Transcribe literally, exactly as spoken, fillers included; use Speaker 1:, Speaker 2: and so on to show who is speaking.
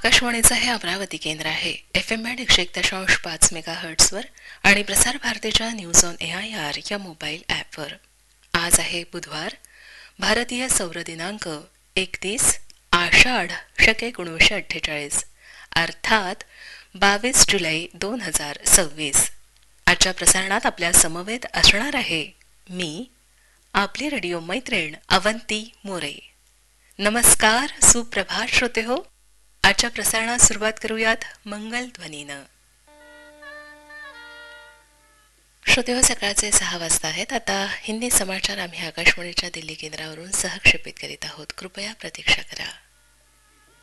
Speaker 1: आकाशवाणीचं हे अमरावती केंद्र आहे. एफ एम बँड एकशे एक दशांश पाच मेगा हर्ट्सवर आणि प्रसार भारतीच्या news on A I R या मोबाईल ॲपवर. आज आहे बुधवार, भारतीय सौर दिनांक एकतीस आषाढ शक एकोणीसशे अठ्ठेचाळीस अर्थात बावीस जुलै दोन हजार सव्वीस. आजच्या प्रसारणात आपल्या समवेत असणार आहे मी, आपली रेडिओ मैत्रीण अवंती मोरे. नमस्कार, सुप्रभात श्रोते हो. आजच्या प्रसारणात सुरुवात करूयात मंगल ध्वनीनं. श्रोते हो, सकाळचे सहा वाजता आहेत. आता हिंदी समाचार आम्ही आकाशवाणीच्या दिल्ली केंद्रावरून सहक्षेपित करीत आहोत. कृपया प्रतीक्षा करा.